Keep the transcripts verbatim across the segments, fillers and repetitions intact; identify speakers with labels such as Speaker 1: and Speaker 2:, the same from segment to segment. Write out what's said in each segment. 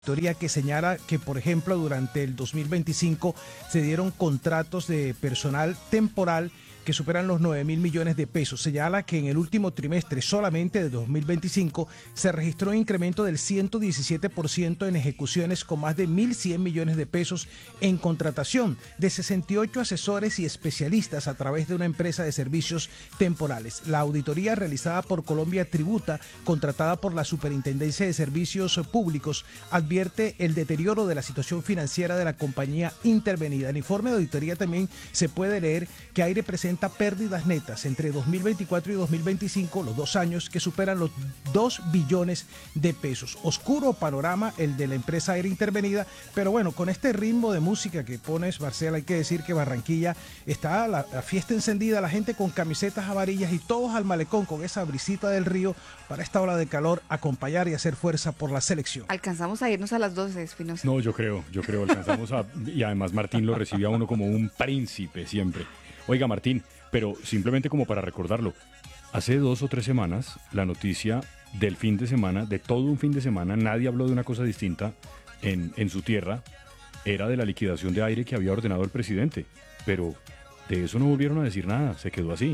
Speaker 1: auditoría que señala que, por ejemplo, durante el dos mil veinticinco se dieron contratos de personal temporal que superan los nueve mil millones de pesos. Señala que en el último trimestre solamente de dos mil veinticinco se registró un incremento del ciento diecisiete por ciento en ejecuciones con más de mil cien millones de pesos en contratación de sesenta y ocho asesores y especialistas a través de una empresa de servicios temporales. La auditoría realizada por Colombia Tributa, contratada por la Superintendencia de Servicios Públicos, advierte el deterioro de la situación financiera de la compañía intervenida. En el informe de auditoría también se puede leer que Aire presenta pérdidas netas entre dos mil veinticuatro y dos mil veinticinco, los dos años, que superan los dos billones de pesos. Oscuro panorama el de la empresa Aire intervenida, pero bueno, con este ritmo de música que pones, Marcela, hay que decir que Barranquilla está la, la fiesta encendida, la gente con camisetas amarillas y todos al malecón con esa brisita del río para esta ola de calor, acompañar y hacer fuerza por la selección.
Speaker 2: Alcanzamos a irnos a las doce, Espinosa.
Speaker 3: No, yo creo, yo creo, alcanzamos a... Y además Martín lo recibe a uno como un príncipe siempre. Oiga, Martín, pero simplemente como para recordarlo, hace dos o tres semanas, la noticia del fin de semana, de todo un fin de semana, nadie habló de una cosa distinta en, en su tierra, era de la liquidación de Aire que había ordenado el presidente, pero de eso no volvieron a decir nada, se quedó así.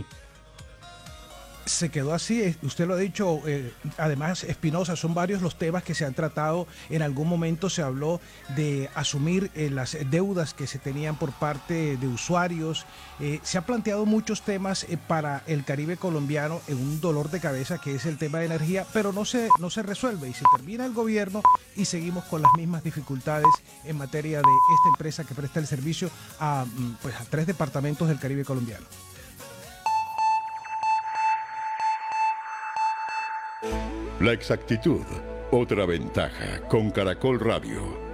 Speaker 1: Se quedó así, usted lo ha dicho, eh, además, Espinosa, son varios los temas que se han tratado. En algún momento se habló de asumir eh, las deudas que se tenían por parte de usuarios. Eh, se han planteado muchos temas eh, para el Caribe colombiano en un dolor de cabeza que es el tema de energía, pero no se, no se resuelve y se termina el gobierno y seguimos con las mismas dificultades en materia de esta empresa que presta el servicio a, pues, a tres departamentos del Caribe colombiano.
Speaker 4: La exactitud, otra ventaja con Caracol Radio.